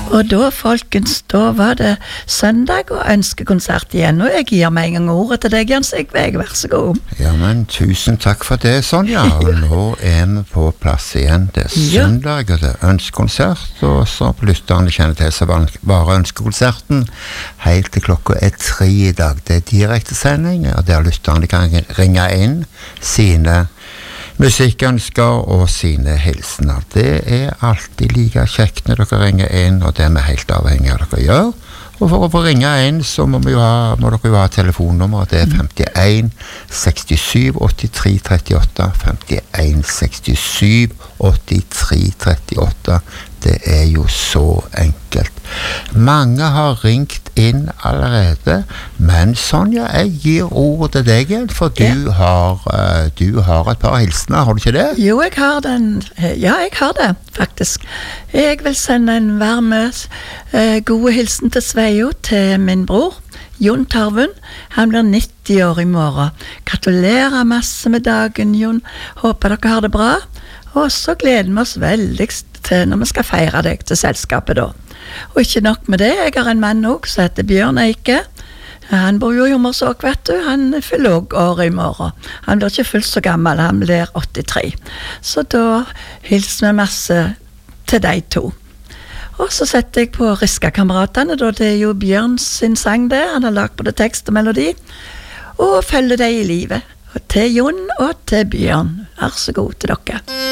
Og da, folkens, da var det søndag og ønskekonsert igjen, og jeg gir meg en gang ordet til deg, Jan Sigveg, vær så god. Ja, men tusen takk for det, Sonja, og nå vi på plass igjen. Det søndag, og det ønskekonsert, og så på lytterne kjenner til så var ønskekonserten helt til klokka 3 i dag. Det direktesending, og der lytterne kan ringe inn sine musikkønsker og sine hilsener. Det alltid like kjekt når dere ringer inn, og det vi helt avhengig av dere gjør. Og for å få ringe inn, så må dere jo ha telefonnummer. Det 51 67 83 38. 51 67 83 38. Det jo så enkelt. Mange har ringt inn allerede, men Sonja, jeg gir ordet til deg igjen, for du har et par hilsener, har du ikke det? Jo, jeg har den. Ja, jeg har det, faktisk. Jeg vil sende en varme, gode hilsen til Sveio, til min bror, Jon Tarvund. Han blir 90 år i morgen. Gratulerer masse med dagen, Jon. Håper dere har det bra. Og så gleder vi oss veldig til når vi skal feire deg til selskapet da. Og ikke nok med det, jeg har en mann også, som heter Bjørn Eike. Han bor jo i Hummersåk, vet du. Han fyller også år i morgen. Han blir ikke fullt så gammel, han blir 83. Så da hilser vi masse til de to. Og så setter jeg på Riska-kameratene, da det jo Bjørn sin sang det. Han har lagt både tekst og melodi. Og følger de i livet. Og til Jon og til Bjørn. Vær så god til dere.